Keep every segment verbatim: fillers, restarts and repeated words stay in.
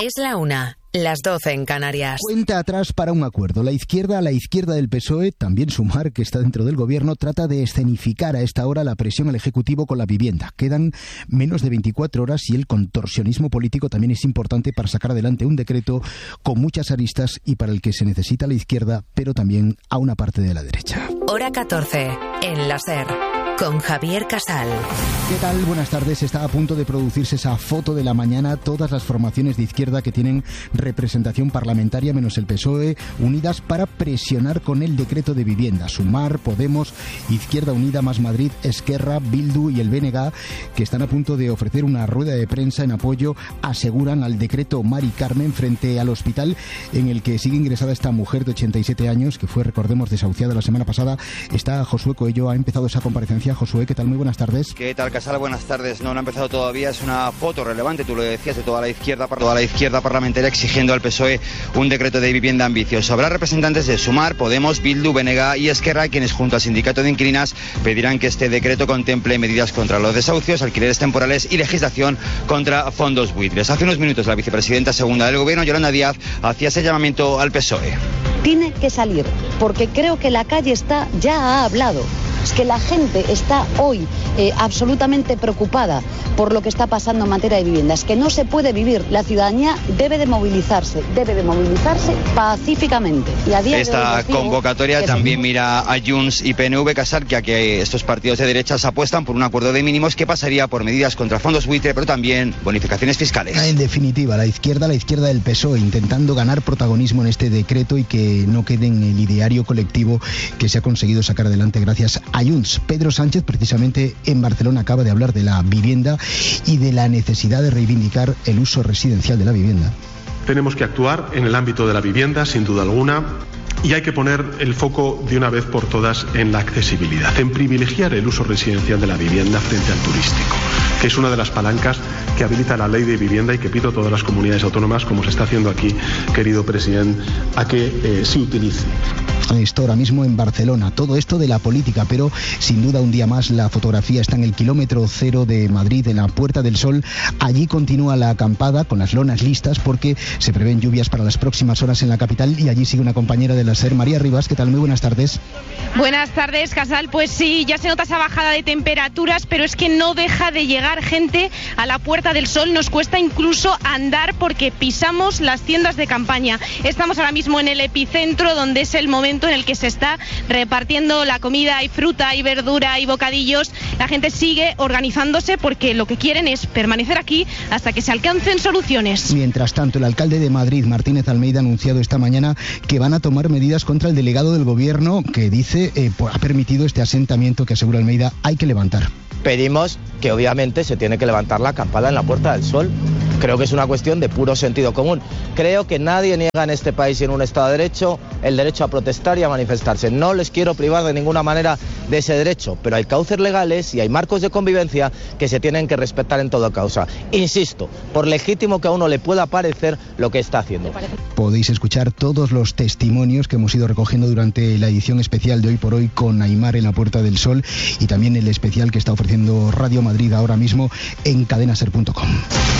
Es la una, las doce en Canarias. Cuenta atrás para un acuerdo. La izquierda, a la izquierda del P S O E, también Sumar, que está dentro del gobierno, trata de escenificar a esta hora la presión al Ejecutivo con la vivienda. Quedan menos de veinticuatro horas y el contorsionismo político también es importante para sacar adelante un decreto con muchas aristas y para el que se necesita a la izquierda, pero también a una parte de la derecha. Hora catorce, en la SER, con Javier Casal. ¿Qué tal? Buenas tardes. Está a punto de producirse esa foto de la mañana. Todas las formaciones de izquierda que tienen representación parlamentaria, menos el P S O E, unidas para presionar con el decreto de vivienda. Sumar, Podemos, Izquierda Unida, Más Madrid, Esquerra, Bildu y el B N G, que están a punto de ofrecer una rueda de prensa en apoyo, aseguran, al decreto Mari Carmen frente al hospital en el que sigue ingresada esta mujer de ochenta y siete años, que fue, recordemos, desahuciada la semana pasada. Está Josué Coello, ha empezado esa comparecencia. Josué, ¿qué tal? Muy buenas tardes. ¿Qué tal, Casal? Buenas tardes. No, no ha empezado todavía. Es una foto relevante, tú lo decías, de toda la izquierda, toda la izquierda parlamentaria exigiendo al P S O E un decreto de vivienda ambicioso. Habrá representantes de Sumar, Podemos, Bildu, B N G y Esquerra, quienes junto al sindicato de inquilinas pedirán que este decreto contemple medidas contra los desahucios, alquileres temporales y legislación contra fondos buitres. Hace unos minutos la vicepresidenta segunda del Gobierno, Yolanda Díaz, hacía ese llamamiento al P S O E. Tiene que salir, porque creo que la calle está, ya ha hablado. Es que la gente está hoy eh, absolutamente preocupada por lo que está pasando en materia de vivienda. Es que no se puede vivir. La ciudadanía debe de movilizarse, debe de movilizarse pacíficamente. Y a día Esta de hoy convocatoria también se... mira a Junts y P N V, Casal, que aquí estos partidos de derechas apuestan por un acuerdo de mínimos que pasaría por medidas contra fondos buitre, pero también bonificaciones fiscales. En definitiva, la izquierda, la izquierda del P S O E, intentando ganar protagonismo en este decreto y que no quede en el ideario colectivo que se ha conseguido sacar adelante gracias a Junts. Pedro Sánchez, precisamente en Barcelona, acaba de hablar de la vivienda y de la necesidad de reivindicar el uso residencial de la vivienda. Tenemos que actuar en el ámbito de la vivienda, sin duda alguna, y hay que poner el foco de una vez por todas en la accesibilidad, en privilegiar el uso residencial de la vivienda frente al turístico, que es una de las palancas que habilita la ley de vivienda y que pido a todas las comunidades autónomas, como se está haciendo aquí, querido presidente, a que eh, se utilice. Esto ahora mismo en Barcelona, todo esto de la política, pero sin duda un día más la fotografía está en el kilómetro cero de Madrid, en la Puerta del Sol. Allí continúa la acampada con las lonas listas porque se prevén lluvias para las próximas horas en la capital y allí sigue una compañera de la SER, María Rivas. ¿Qué tal? Muy buenas tardes. Buenas tardes, Casal. Pues sí, ya se nota esa bajada de temperaturas, pero es que no deja de llegar gente a la Puerta del Sol. Nos cuesta incluso andar porque pisamos las tiendas de campaña. Estamos ahora mismo en el epicentro, donde es el momento en el que se está repartiendo la comida. Hay fruta, hay verdura, hay bocadillos. La gente sigue organizándose porque lo que quieren es permanecer aquí hasta que se alcancen soluciones. Mientras tanto, el alcalde de Madrid, Martínez Almeida, ha anunciado esta mañana que van a tomar medidas contra el delegado del gobierno que dice eh, ha permitido este asentamiento que, asegura Almeida, hay que levantar. Pedimos que obviamente se tiene que levantar la acampada en la Puerta del Sol. Creo que es una cuestión de puro sentido común. Creo que nadie niega en este país y en un Estado de Derecho el derecho a protestar y a manifestarse. No les quiero privar de ninguna manera de ese derecho, pero hay cauces legales y hay marcos de convivencia que se tienen que respetar en toda causa. Insisto, por legítimo que a uno le pueda parecer lo que está haciendo. Podéis escuchar todos los testimonios que hemos ido recogiendo durante la edición especial de Hoy por Hoy con Aimar en la Puerta del Sol y también el especial que está ofreciendo Radio Madrid ahora mismo en cadena ser punto com.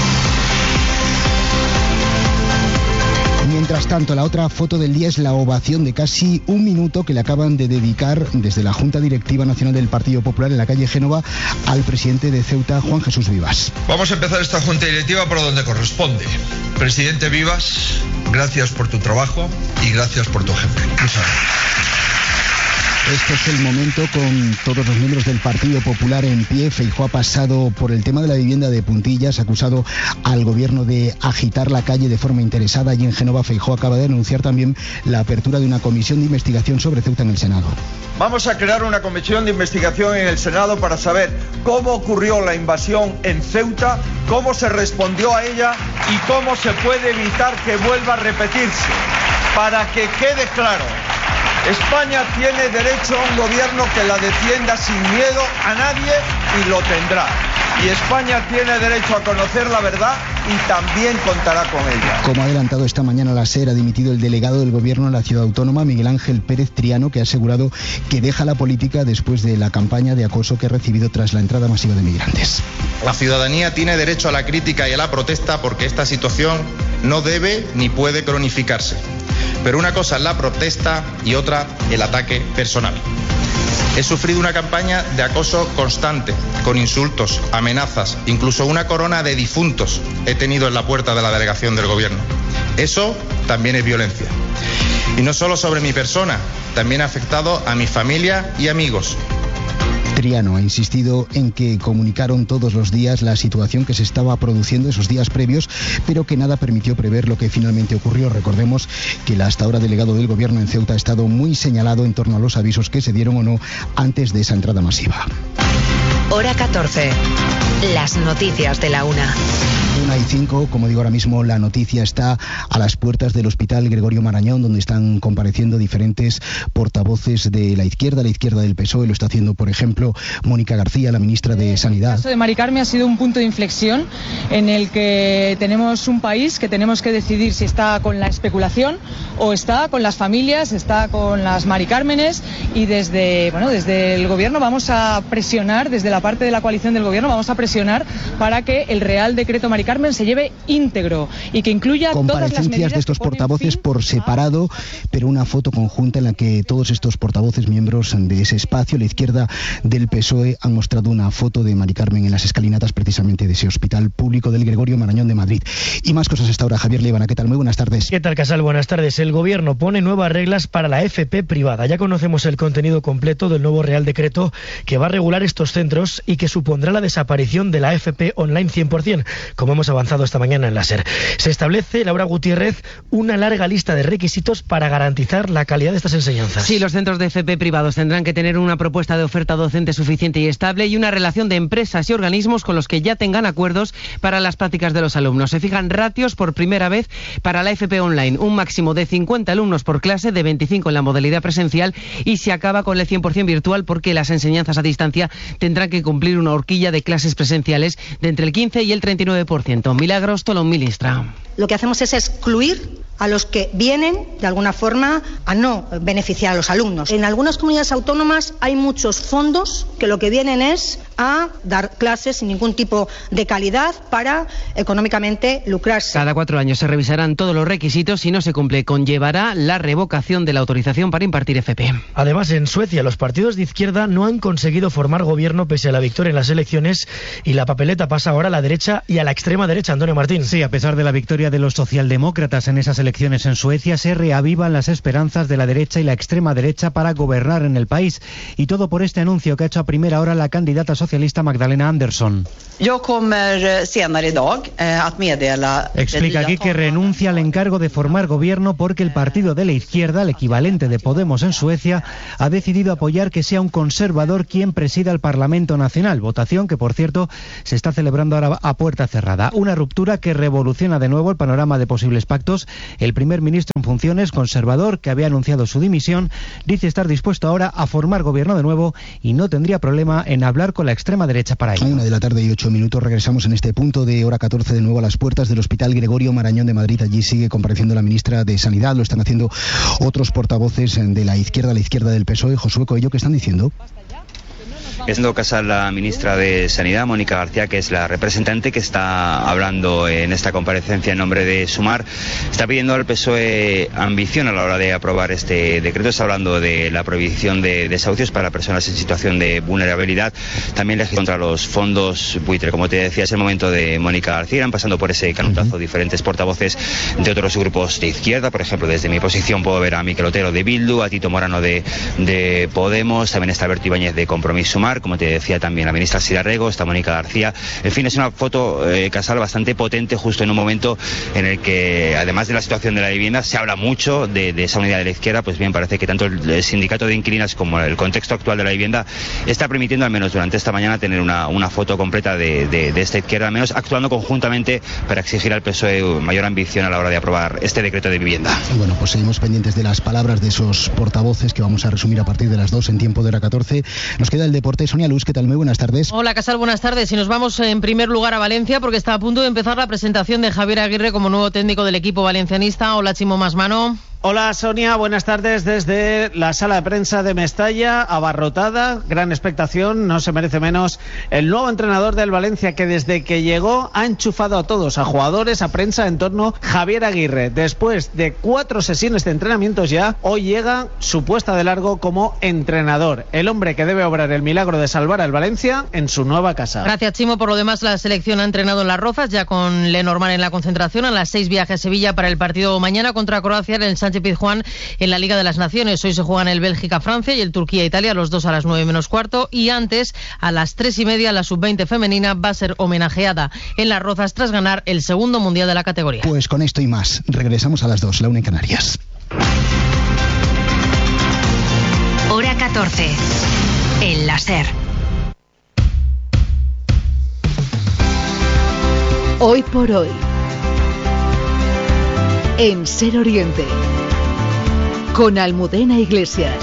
Mientras tanto, la otra foto del día es la ovación de casi un minuto que le acaban de dedicar desde la Junta Directiva Nacional del Partido Popular en la calle Génova al presidente de Ceuta, Juan Jesús Vivas. Vamos a empezar esta Junta Directiva por donde corresponde. Presidente Vivas, gracias por tu trabajo y gracias por tu ejemplo. Muchas gracias. Este es el momento con todos los miembros del Partido Popular en pie. Feijóo ha pasado por el tema de la vivienda de puntillas, ha acusado al gobierno de agitar la calle de forma interesada. Allí en Génova, Feijóo acaba de anunciar también la apertura de una comisión de investigación sobre Ceuta en el Senado. Vamos a crear una comisión de investigación en el Senado para saber cómo ocurrió la invasión en Ceuta, cómo se respondió a ella y cómo se puede evitar que vuelva a repetirse. Para que quede claro, España tiene derecho a un gobierno que la defienda sin miedo a nadie y lo tendrá. Y España tiene derecho a conocer la verdad y también contará con ella. Como ha adelantado esta mañana la SER, ha dimitido el delegado del gobierno en la ciudad autónoma, Miguel Ángel Pérez Triano, que ha asegurado que deja la política después de la campaña de acoso que ha recibido tras la entrada masiva de migrantes. La ciudadanía tiene derecho a la crítica y a la protesta porque esta situación no debe ni puede cronificarse. Pero una cosa es la protesta y otra el ataque personal. He sufrido una campaña de acoso constante, con insultos, amenazas, incluso una corona de difuntos he tenido en la puerta de la delegación del Gobierno. Eso también es violencia. Y no solo sobre mi persona, también ha afectado a mi familia y amigos. Triano ha insistido en que comunicaron todos los días la situación que se estaba produciendo esos días previos, pero que nada permitió prever lo que finalmente ocurrió. Recordemos que el hasta ahora delegado del Gobierno en Ceuta ha estado muy señalado en torno a los avisos que se dieron o no antes de esa entrada masiva. Hora catorce. Las noticias de la una. Una y cinco, como digo ahora mismo, la noticia está a las puertas del Hospital Gregorio Marañón, donde están compareciendo diferentes portavoces de la izquierda, la izquierda del P S O E. Lo está haciendo, por ejemplo, Mónica García, la ministra de Sanidad. El caso de Mari Carmen ha sido un punto de inflexión en el que tenemos un país que tenemos que decidir si está con la especulación o está con las familias, está con las Mari Cármenes, y desde, bueno, desde el Gobierno vamos a presionar, desde la parte de la coalición del Gobierno vamos a presionar para que el Real Decreto Mari Carmen se lleve íntegro y que incluya todas las medidas. Comparecencias de estos portavoces por separado, pero una foto conjunta en la que todos estos portavoces, miembros de ese espacio, la izquierda del P S O E, han mostrado una foto de Mari Carmen en las escalinatas precisamente de ese hospital público del Gregorio Marañón de Madrid. Y más cosas hasta ahora. Javier Líbana, ¿qué tal? Muy buenas tardes. ¿Qué tal, Casal? Buenas tardes. El Gobierno pone nuevas reglas para la F P privada. Ya conocemos el contenido completo del nuevo Real Decreto que va a regular estos centros y que supondrá la desaparición de la F P online cien por cien, como hemos avanzado esta mañana en la SER. Se establece, Laura Gutiérrez, una larga lista de requisitos para garantizar la calidad de estas enseñanzas. Sí, los centros de F P privados tendrán que tener una propuesta de oferta docente suficiente y estable y una relación de empresas y organismos con los que ya tengan acuerdos para las prácticas de los alumnos. Se fijan ratios por primera vez para la F P online, un máximo de cincuenta alumnos por clase, de veinticinco en la modalidad presencial, y se acaba con el cien por cien virtual porque las enseñanzas a distancia tendrán que cumplir una horquilla de clases presenciales de entre el quince y el treinta y nueve por ciento. Milagros Tolón, ministra. Lo que hacemos es excluir a los que vienen, de alguna forma, a no beneficiar a los alumnos. En algunas comunidades autónomas hay muchos fondos que lo que vienen es a dar clases sin ningún tipo de calidad para económicamente lucrarse. Cada cuatro años se revisarán todos los requisitos. Si no se cumple, conllevará la revocación de la autorización para impartir F P. Además, en Suecia, los partidos de izquierda no han conseguido formar gobierno pese a la victoria en las elecciones, y la papeleta pasa ahora a la derecha y a la extrema derecha. Antonio Martín. Sí, a pesar de la victoria de los socialdemócratas en esas elecciones en Suecia, se reavivan las esperanzas de la derecha y la extrema derecha para gobernar en el país. Y todo por este anuncio que ha hecho a primera hora la candidata socialista Magdalena Andersson. Explica aquí que renuncia al encargo de formar gobierno porque el partido de la izquierda, el equivalente de Podemos en Suecia, ha decidido apoyar que sea un conservador quien presida el Parlamento Nacional. Votación que, por cierto, se está celebrando ahora a puerta cerrada. Una ruptura que revoluciona de nuevo el panorama de posibles pactos. El primer ministro en funciones, conservador, que había anunciado su dimisión, dice estar dispuesto ahora a formar gobierno de nuevo y no tendría problema en hablar con la extrema derecha para ello. A una de la tarde y ocho minutos regresamos en este punto de hora catorce de nuevo a las puertas del Hospital Gregorio Marañón de Madrid. Allí sigue compareciendo la ministra de Sanidad. Lo están haciendo otros portavoces de la izquierda, la izquierda del P S O E. Josué Coello, ¿qué están diciendo? Haciendo caso a la ministra de Sanidad, Mónica García, que es la representante que está hablando en esta comparecencia en nombre de Sumar, está pidiendo al P S O E ambición a la hora de aprobar este decreto. Está hablando de la prohibición de desahucios para personas en situación de vulnerabilidad, también legislación contra los fondos buitre. Como te decía, es el momento de Mónica García. Irán pasando por ese canutazo diferentes portavoces de otros grupos de izquierda. Por ejemplo, desde mi posición puedo ver a Miquel Otero de Bildu, a Tito Morano de, de Podemos, también está Alberto Ibáñez de Compromís Sumar, como te decía también la ministra Sira Rego, está Mónica García. En fin, es una foto, eh, Casal, bastante potente, justo en un momento en el que, además de la situación de la vivienda, se habla mucho de, de esa unidad de la izquierda. Pues bien, parece que tanto el sindicato de inquilinas como el contexto actual de la vivienda está permitiendo, al menos durante esta mañana, tener una, una foto completa de, de, de esta izquierda, al menos actuando conjuntamente para exigir al P S O E mayor ambición a la hora de aprobar este decreto de vivienda. Bueno, pues seguimos pendientes de las palabras de esos portavoces que vamos a resumir a partir de las dos en tiempo de hora catorce. Nos queda el deporte. Sonia Luz, ¿qué tal? Muy buenas tardes. Hola, Casal, buenas tardes. Y nos vamos en primer lugar a Valencia porque está a punto de empezar la presentación de Javier Aguirre como nuevo técnico del equipo valencianista. Hola, Chimo Masmano. Hola Sonia, buenas tardes desde la sala de prensa de Mestalla, abarrotada, gran expectación, no se merece menos el nuevo entrenador del Valencia que desde que llegó ha enchufado a todos, a jugadores, a prensa en torno a Javier Aguirre. Después de cuatro sesiones de entrenamientos ya, hoy llega su puesta de largo como entrenador, el hombre que debe obrar el milagro de salvar al Valencia en su nueva casa. Gracias Chimo, por lo demás la selección ha entrenado en Las Rozas, ya con Lenormand en la concentración, a las seis viaje a Sevilla para el partido mañana contra Croacia en el Sánchez Pizjuán en la Liga de las Naciones. Hoy se juegan el Bélgica-Francia y el Turquía-Italia, los dos a las nueve menos cuarto, y antes a las tres y media la sub veinte femenina va a ser homenajeada en Las Rozas tras ganar el segundo mundial de la categoría. Pues con esto y más, regresamos a las dos, la una en Canarias. Hora catorce, el láser. Hoy por hoy, en Ser Oriente, con Almudena Iglesias.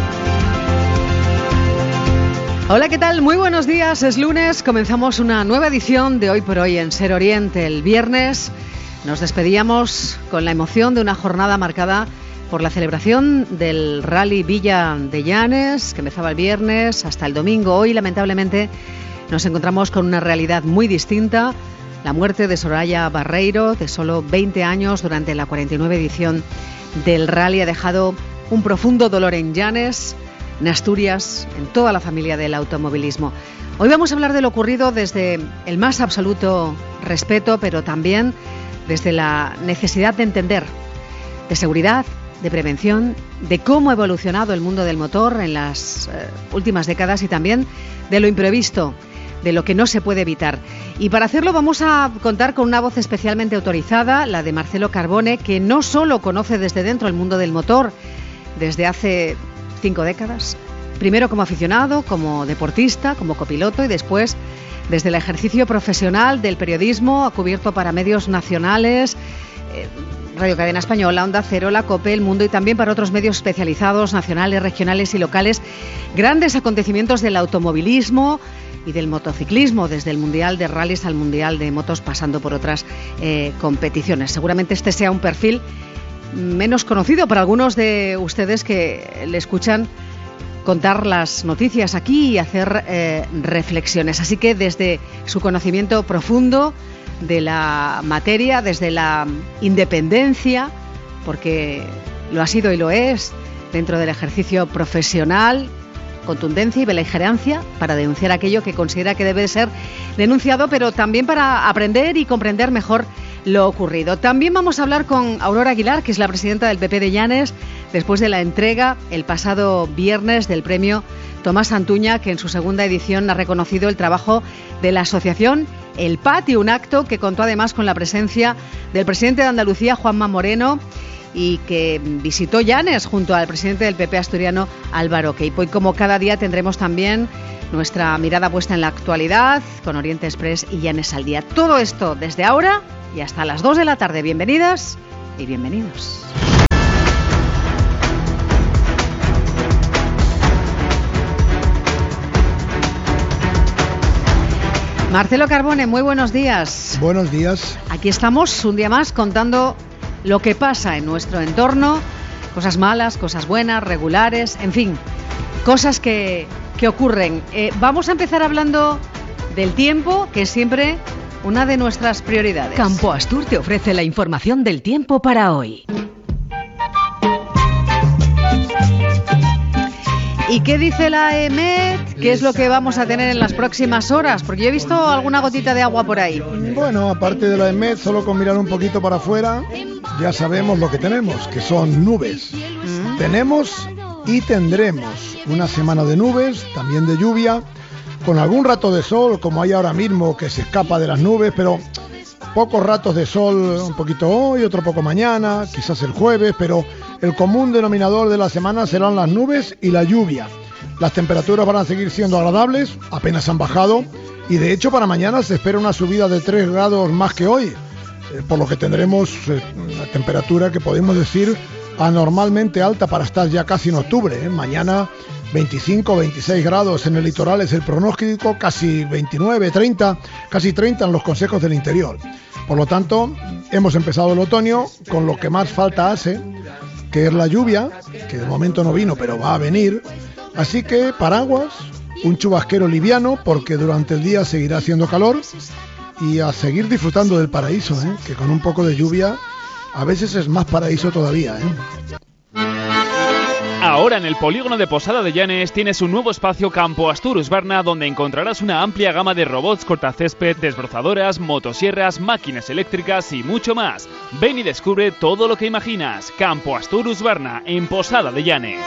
Hola, ¿qué tal? Muy buenos días, es lunes, comenzamos una nueva edición de Hoy por Hoy en Ser Oriente. El viernes nos despedíamos con la emoción de una jornada marcada por la celebración del Rally Villa de Llanes, que empezaba el viernes hasta el domingo. Hoy, lamentablemente, nos encontramos con una realidad muy distinta. La muerte de Soraya Barreiro, de solo veinte años, durante la cuarenta y nueve edición del rally, ha dejado un profundo dolor en Llanes, en Asturias, en toda la familia del automovilismo. Hoy vamos a hablar de lo ocurrido desde el más absoluto respeto, pero también desde la necesidad de entender, de seguridad, de prevención, de cómo ha evolucionado el mundo del motor en las eh, últimas décadas y también de lo imprevisto, de lo que no se puede evitar. Y para hacerlo vamos a contar con una voz especialmente autorizada, la de Marcelo Carbone, que no solo conoce desde dentro el mundo del motor desde hace cinco décadas, primero como aficionado, como deportista, como copiloto y después desde el ejercicio profesional del periodismo, ha cubierto para medios nacionales, eh, Radio Cadena Española, Onda Cero, La COPE, El Mundo y también para otros medios especializados, nacionales, regionales y locales, grandes acontecimientos del automovilismo y del motociclismo, desde el Mundial de Rallys al Mundial de Motos, pasando por otras eh, competiciones. Seguramente este sea un perfil menos conocido para algunos de ustedes que le escuchan contar las noticias aquí y hacer eh, reflexiones. Así que desde su conocimiento profundo de la materia, desde la independencia, porque lo ha sido y lo es, dentro del ejercicio profesional, contundencia y beligerancia para denunciar aquello que considera que debe ser denunciado, pero también para aprender y comprender mejor lo ocurrido. También vamos a hablar con Aurora Aguilar, que es la presidenta del P P de Llanes, después de la entrega el pasado viernes del premio Tomás Antuña, que en su segunda edición ha reconocido el trabajo de la asociación El P A T, y un acto que contó además con la presencia del presidente de Andalucía, Juanma Moreno, y que visitó Llanes junto al presidente del P P asturiano, Álvaro Queipo. Y como cada día tendremos también nuestra mirada puesta en la actualidad con Oriente Express y Llanes al Día. Todo esto desde ahora y hasta las dos de la tarde. Bienvenidas y bienvenidos. Marcelo Carbone, muy buenos días. Buenos días. Aquí estamos un día más contando lo que pasa en nuestro entorno, cosas malas, cosas buenas, regulares, en fin, cosas que, que ocurren. Eh, vamos a empezar hablando del tiempo, que es siempre una de nuestras prioridades. Campo Astur te ofrece la información del tiempo para hoy. ¿Y qué dice la EMET? ¿Qué es lo que vamos a tener en las próximas horas? Porque yo he visto alguna gotita de agua por ahí. Bueno, aparte de la EMET, solo con mirar un poquito para afuera, ya sabemos lo que tenemos, que son nubes. Mm. Tenemos y tendremos una semana de nubes, también de lluvia, con algún rato de sol, como hay ahora mismo, que se escapa de las nubes, pero pocos ratos de sol, un poquito hoy, otro poco mañana, quizás el jueves, pero el común denominador de la semana serán las nubes y la lluvia. Las temperaturas van a seguir siendo agradables, apenas han bajado, y de hecho para mañana se espera una subida de tres grados más que hoy, eh, por lo que tendremos eh, una temperatura que podemos decir anormalmente alta para estar ya casi en octubre. ¿eh? Mañana veinticinco, veintiséis grados en el litoral es el pronóstico, casi veintinueve, treinta, casi treinta en los consejos del interior. Por lo tanto, hemos empezado el otoño con lo que más falta hace, que es la lluvia, que de momento no vino, pero va a venir. Así que paraguas, un chubasquero liviano, porque durante el día seguirá haciendo calor, y a seguir disfrutando del paraíso, ¿eh? Que con un poco de lluvia a veces es más paraíso todavía, ¿eh? Ahora en el polígono de Posada de Llanes tienes un nuevo espacio Campo Astur Husqvarna, donde encontrarás una amplia gama de robots cortacésped, desbrozadoras, motosierras, máquinas eléctricas y mucho más. Ven y descubre todo lo que imaginas. Campo Astur Husqvarna, en Posada de Llanes.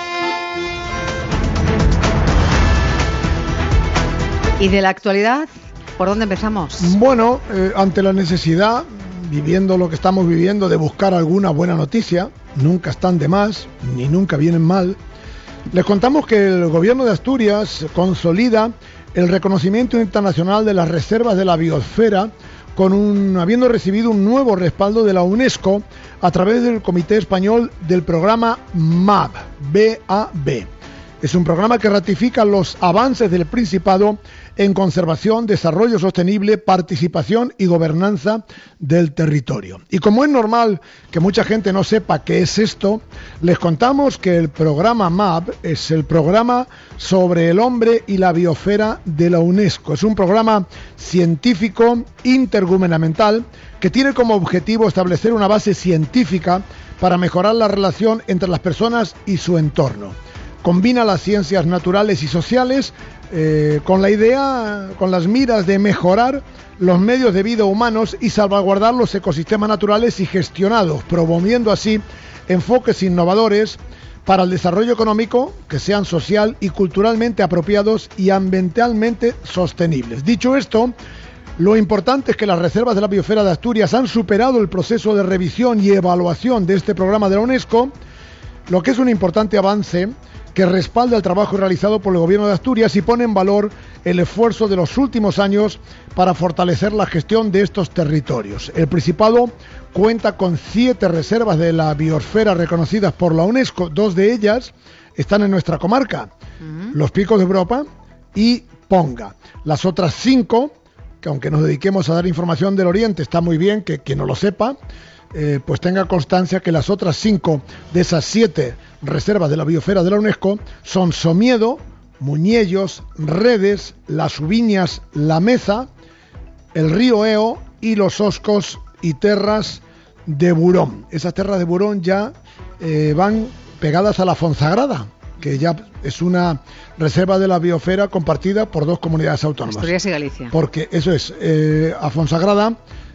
¿Y de la actualidad? ¿Por dónde empezamos? Bueno, eh, ante la necesidad, viviendo lo que estamos viviendo, de buscar alguna buena noticia, nunca están de más, ni nunca vienen mal, les contamos que el gobierno de Asturias consolida el reconocimiento internacional de las reservas de la biosfera, con un, habiendo recibido un nuevo respaldo de la UNESCO a través del Comité Español del programa M A B, B A B. Es un programa que ratifica los avances del Principado en conservación, desarrollo sostenible, participación y gobernanza del territorio. Y como es normal que mucha gente no sepa qué es esto, les contamos que el programa M A B es el programa sobre el hombre y la biosfera de la UNESCO. Es un programa científico intergubernamental que tiene como objetivo establecer una base científica para mejorar la relación entre las personas y su entorno. Combina las ciencias naturales y sociales eh, con la idea, con las miras de mejorar los medios de vida humanos y salvaguardar los ecosistemas naturales y gestionados, promoviendo así enfoques innovadores para el desarrollo económico que sean social y culturalmente apropiados y ambientalmente sostenibles. Dicho esto, lo importante es que las reservas de la biosfera de Asturias han superado el proceso de revisión y evaluación de este programa de la UNESCO, lo que es un importante avance que respalda el trabajo realizado por el Gobierno de Asturias y pone en valor el esfuerzo de los últimos años para fortalecer la gestión de estos territorios. El Principado cuenta con siete reservas de la biosfera reconocidas por la UNESCO. Dos de ellas están en nuestra comarca, uh-huh. Los Picos de Europa y Ponga. Las otras cinco, que aunque nos dediquemos a dar información del Oriente, está muy bien que quien no lo sepa, Eh, pues tenga constancia que las otras cinco de esas siete reservas de la biosfera de la UNESCO son Somiedo, Muñellos, Redes, Las Ubiñas, La Meza, el río Eo y los Oscos y Terras de Burón. Esas terras de Burón ya eh, van pegadas a la Fonsagrada, que ya es una reserva de la biosfera compartida por dos comunidades autónomas. Asturias y Galicia. Porque eso es, eh, a Fonsagrada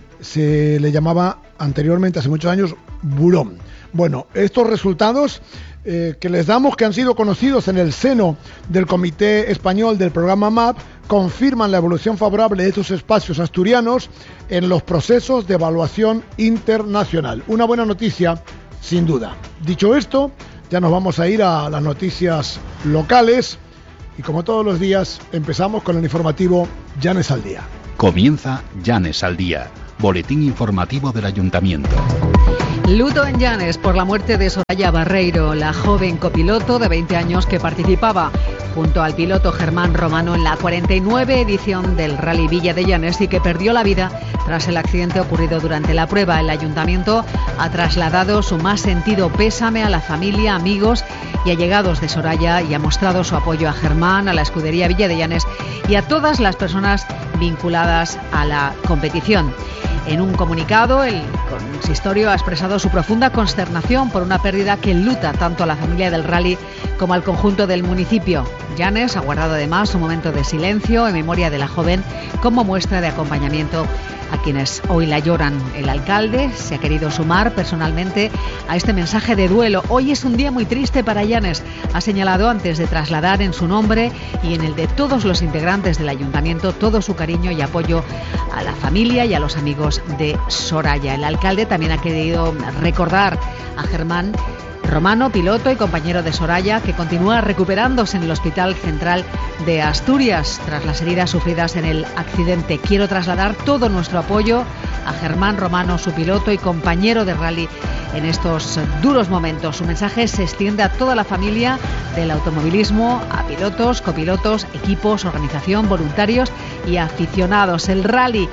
se le llamaba anteriormente, hace muchos años, Burón. Bueno, estos resultados eh, que les damos, que han sido conocidos en el seno del Comité Español del programa M A B, confirman la evolución favorable de estos espacios asturianos en los procesos de evaluación internacional. Una buena noticia, sin duda. Dicho esto, ya nos vamos a ir a las noticias locales y, como todos los días, empezamos con el informativo Llanes al Día. Comienza Llanes al Día, boletín informativo del Ayuntamiento. Luto en Llanes por la muerte de Soraya Barreiro, la joven copiloto de veinte años que participaba junto al piloto Germán Romano en la cuarenta y nueve edición del Rally Villa de Llanes y que perdió la vida tras el accidente ocurrido durante la prueba. El Ayuntamiento ha trasladado su más sentido pésame a la familia, amigos y allegados de Soraya y ha mostrado su apoyo a Germán, a la escudería Villa de Llanes y a todas las personas vinculadas a la competición. En un comunicado, el consistorio ha expresado su profunda consternación por una pérdida que enluta tanto a la familia del rally como al conjunto del municipio. Llanes ha guardado además un momento de silencio en memoria de la joven como muestra de acompañamiento a quienes hoy la lloran. El alcalde se ha querido sumar personalmente a este mensaje de duelo. Hoy es un día muy triste para Llanes, ha señalado antes de trasladar en su nombre y en el de todos los integrantes del ayuntamiento todo su cariño y apoyo a la familia y a los amigos de Soraya. El alcalde también ha querido recordar a Germán Romano, piloto y compañero de Soraya, que continúa recuperándose en el Hospital Central de Asturias tras las heridas sufridas en el accidente. Quiero trasladar todo nuestro apoyo a Germán Romano, su piloto y compañero de rally en estos duros momentos. Su mensaje se extiende a toda la familia del automovilismo, a pilotos, copilotos, equipos, organización, voluntarios y aficionados. El rally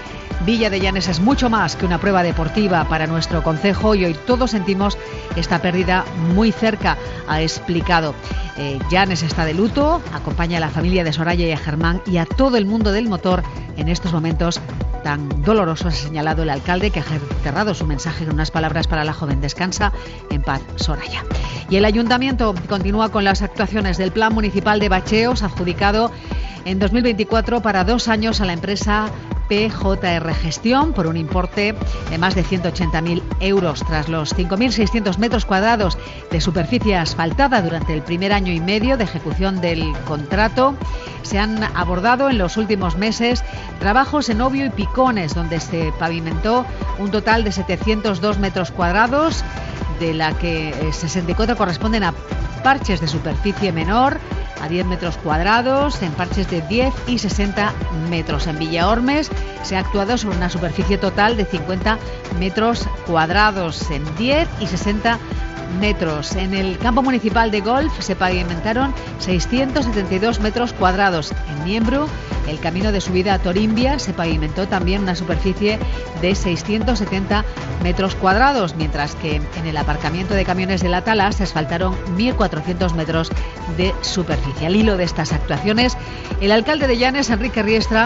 Villa de Llanes es mucho más que una prueba deportiva para nuestro concejo y hoy todos sentimos esta pérdida muy cerca, ha explicado. Eh, Llanes está de luto, acompaña a la familia de Soraya y a Germán y a todo el mundo del motor en estos momentos tan dolorosos, ha señalado el alcalde, que ha cerrado su mensaje con unas palabras para la joven. Descansa en paz, Soraya. Y el ayuntamiento continúa con las actuaciones del Plan Municipal de Bacheos, adjudicado en dos mil veinticuatro para dos años a la empresa P J R Gestión por un importe de más de ciento ochenta mil euros. Tras los cinco mil seiscientos metros cuadrados de superficie asfaltada durante el primer año y medio de ejecución del contrato, se han abordado en los últimos meses trabajos en Obvio y Picones, donde se pavimentó un total de setecientos dos metros cuadrados, de la que sesenta y cuatro corresponden a parches de superficie menor, a diez metros cuadrados, en parches de diez y sesenta metros. En Villaormes se ha actuado sobre una superficie total de cincuenta metros cuadrados, en diez y sesenta metros. En el campo municipal de golf se pavimentaron seiscientos setenta y dos metros cuadrados. En Miembro, el camino de subida a Torimbia, se pavimentó también una superficie de seiscientos setenta metros cuadrados, mientras que en el aparcamiento de camiones de La Tala se asfaltaron mil cuatrocientos metros de superficie. Al hilo de estas actuaciones, el alcalde de Llanes, Enrique Riestra,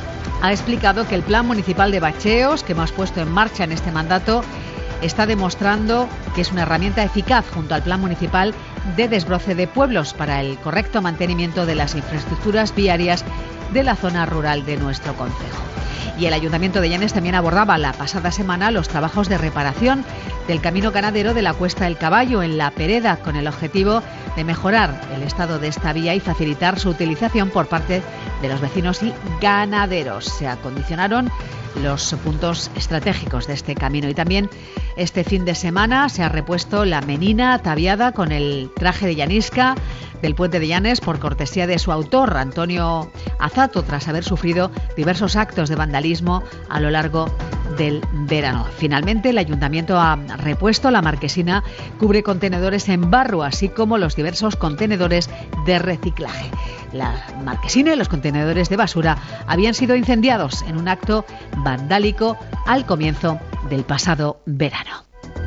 ha explicado que el Plan Municipal de Bacheos, que hemos puesto en marcha en este mandato, está demostrando que es una herramienta eficaz junto al Plan Municipal de Desbroce de Pueblos para el correcto mantenimiento de las infraestructuras viarias de la zona rural de nuestro concejo. Y el Ayuntamiento de Llanes también abordaba la pasada semana los trabajos de reparación del camino ganadero de la Cuesta del Caballo en La Pereda, con el objetivo de mejorar el estado de esta vía y facilitar su utilización por parte de los vecinos y ganaderos. Se acondicionaron los puntos estratégicos de este camino y también este fin de semana se ha repuesto la menina ataviada con el traje de llanisca del Puente de Llanes por cortesía de su autor, Antonio Azato, tras haber sufrido diversos actos de vandalismo a lo largo del verano. Finalmente, el Ayuntamiento ha repuesto la marquesina cubre contenedores en barro, así como los diversos contenedores de reciclaje. La marquesina y los contenedores de basura habían sido incendiados en un acto vandálico al comienzo del pasado verano.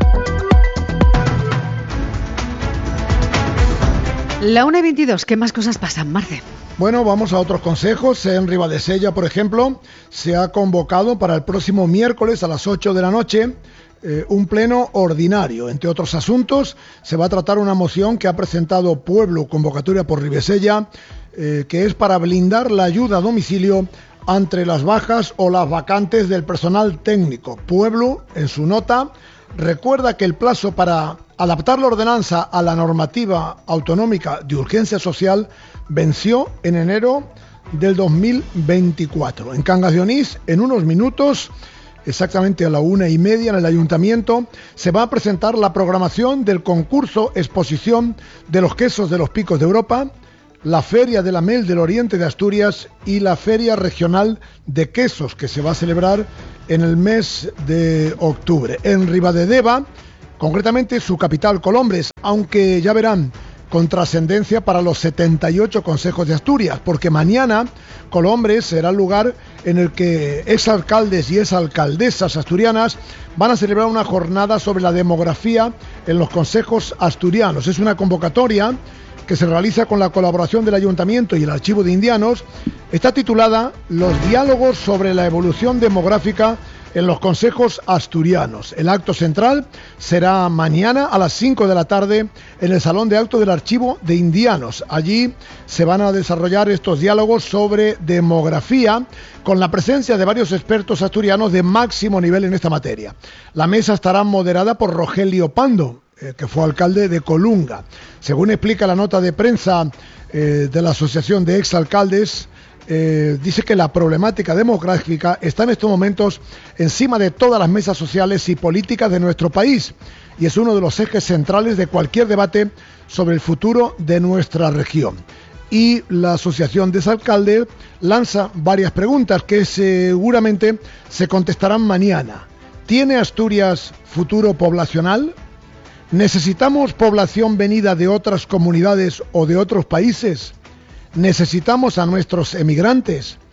La una y veintidós, ¿qué más cosas pasan, Marce? Bueno, vamos a otros consejos. En Ribadesella, por ejemplo, se ha convocado para el próximo miércoles a las ocho de la noche eh, un pleno ordinario. Entre otros asuntos, se va a tratar una moción que ha presentado Pueblo, convocatoria por Ribadesella, eh, que es para blindar la ayuda a domicilio ante las bajas o las vacantes del personal técnico. Pueblo, en su nota, recuerda que el plazo para adaptar la ordenanza a la normativa autonómica de urgencia social venció en enero del dos mil veinticuatro. En Cangas de Onís, en unos minutos, exactamente a la una y media, en el Ayuntamiento, se va a presentar la programación del concurso Exposición de los Quesos de los Picos de Europa, la Feria de la Mel del Oriente de Asturias y la Feria Regional de Quesos, que se va a celebrar en el mes de octubre. En Ribadedeva, concretamente su capital, Colombres, aunque ya verán, con trascendencia para los setenta y ocho consejos de Asturias, porque mañana Colombres será el lugar en el que exalcaldes y exalcaldesas asturianas van a celebrar una jornada sobre la demografía en los consejos asturianos. Es una convocatoria que se realiza con la colaboración del Ayuntamiento y el Archivo de Indianos. Está titulada Los diálogos sobre la evolución demográfica en los consejos asturianos. El acto central será mañana a las cinco de la tarde en el Salón de Actos del Archivo de Indianos. Allí se van a desarrollar estos diálogos sobre demografía con la presencia de varios expertos asturianos de máximo nivel en esta materia. La mesa estará moderada por Rogelio Pando, eh, que fue alcalde de Colunga. Según explica la nota de prensa eh, de la Asociación de Exalcaldes, Eh, dice que la problemática demográfica está en estos momentos encima de todas las mesas sociales y políticas de nuestro país y es uno de los ejes centrales de cualquier debate sobre el futuro de nuestra región. Y la Asociación de Exalcaldes lanza varias preguntas que seguramente se contestarán mañana. ¿Tiene Asturias futuro poblacional? ¿Necesitamos población venida de otras comunidades o de otros países? ¿Necesitamos a nuestros emigrantes?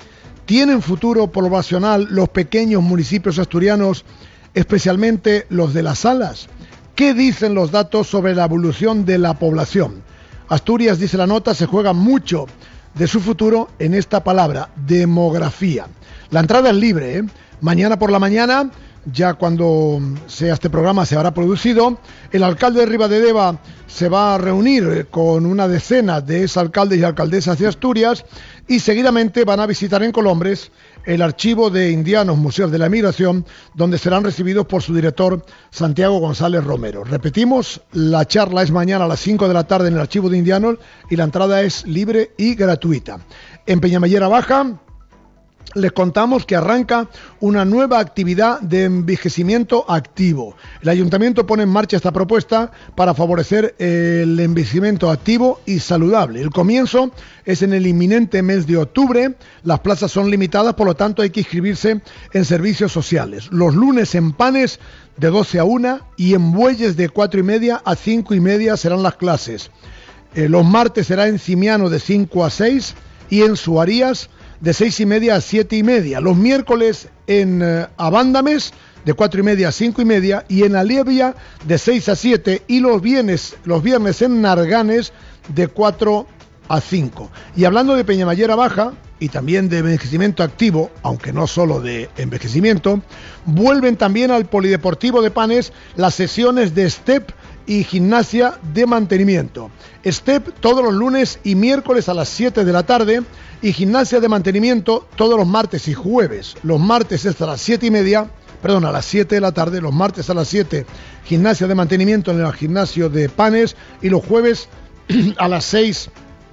¿Tienen futuro poblacional los pequeños municipios asturianos, especialmente los de las salas? ¿Qué dicen los datos sobre la evolución de la población? Asturias, dice la nota, se juega mucho de su futuro en esta palabra, demografía. La entrada es libre, ¿eh? Mañana por la mañana, ya cuando sea este programa se habrá producido, el alcalde de Ribadedeva se va a reunir con una decena de exalcaldes y alcaldesas de Asturias y seguidamente van a visitar en Colombres el archivo de indianos Museos de la Emigración, donde serán recibidos por su director Santiago González Romero. Repetimos, la charla es mañana a las cinco de la tarde en el archivo de indianos y la entrada es libre y gratuita. En Peñamellera Baja les contamos que arranca una nueva actividad de envejecimiento activo. El ayuntamiento pone en marcha esta propuesta para favorecer el envejecimiento activo y saludable. El comienzo es en el inminente mes de octubre. Las plazas son limitadas, por lo tanto hay que inscribirse en servicios sociales. Los lunes en Panes de doce a una y en Bueyes de cuatro y media a cinco y media serán las clases. Eh, los martes será en Cimiano de cinco a seis y en Suarías de seis y media a siete y media. Los miércoles en eh, Abándames de cuatro y media a cinco y media y en Alievia de seis a siete y los viernes, los viernes en Narganes de cuatro a cinco. Y hablando de Peñamellera Baja y también de envejecimiento activo, aunque no solo de envejecimiento, vuelven también al Polideportivo de Panes las sesiones de step y gimnasia de mantenimiento. Step todos los lunes y miércoles a las siete de la tarde y gimnasia de mantenimiento todos los martes y jueves. Los martes es a las siete y media, perdón, a las siete de la tarde, los martes a las siete, gimnasia de mantenimiento en el gimnasio de Panes y los jueves a las seis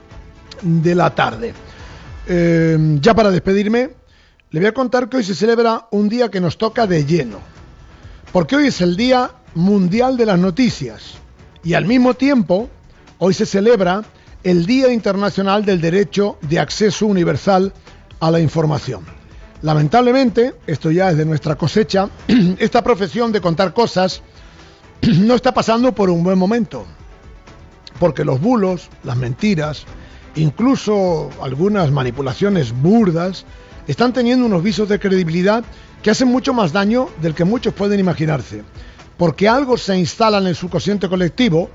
de la tarde. Eh, ya para despedirme, le voy a contar que hoy se celebra un día que nos toca de lleno, porque hoy es el Día Mundial de las Noticias y al mismo tiempo hoy se celebra el Día Internacional del Derecho de Acceso Universal a la Información. Lamentablemente, esto ya es de nuestra cosecha, esta profesión de contar cosas no está pasando por un buen momento, porque los bulos, las mentiras, incluso algunas manipulaciones burdas, están teniendo unos visos de credibilidad que hacen mucho más daño del que muchos pueden imaginarse, porque algo se instala en el subconsciente colectivo,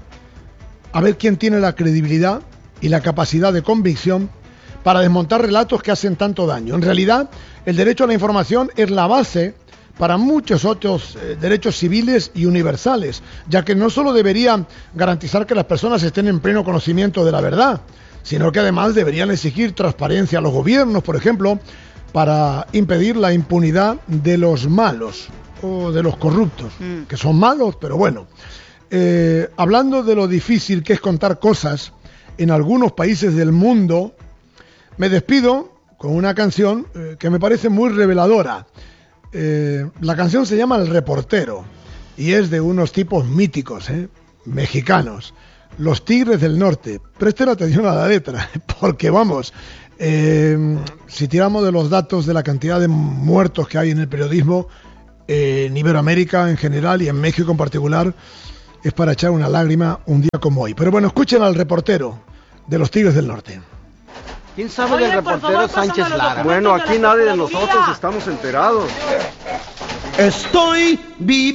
a ver quién tiene la credibilidad y la capacidad de convicción para desmontar relatos que hacen tanto daño. En realidad, el derecho a la información es la base para muchos otros eh, derechos civiles y universales, ya que no solo debería garantizar que las personas estén en pleno conocimiento de la verdad, sino que además deberían exigir transparencia a los gobiernos, por ejemplo, para impedir la impunidad de los malos o de los corruptos, mm. que son malos, pero bueno. Eh, hablando de lo difícil que es contar cosas en algunos países del mundo, me despido con una canción eh, que me parece muy reveladora. Eh, la canción se llama El Reportero y es de unos tipos míticos, eh, mexicanos, los Tigres del Norte. Presten atención a la letra, porque vamos, eh, si tiramos de los datos de la cantidad de muertos que hay en el periodismo, eh, en Iberoamérica en general y en México en particular, es para echar una lágrima un día como hoy. Pero bueno, escuchen al reportero de los Tigres del Norte. ¿Quién sabe del reportero Sánchez Lara? Bueno, aquí nadie de nosotros estamos enterados. Estoy vivo.